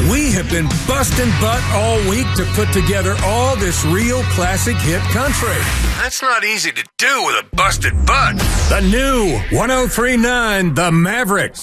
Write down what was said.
We have been busting butt all week to put together all this real classic hit country. That's not easy to do with a busted butt. The new 103.9 The Maverick.